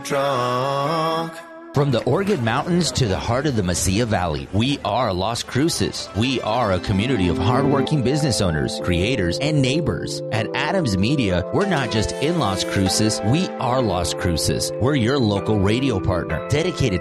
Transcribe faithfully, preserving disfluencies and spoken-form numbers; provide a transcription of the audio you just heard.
drunk. From the Organ Mountains to the heart of the Mesilla Valley, we are Las Cruces. We are a community of hardworking business owners, creators, and neighbors. At Adams Media, we're not just in Las Cruces, we are Las Cruces. We're your local radio partner, dedicated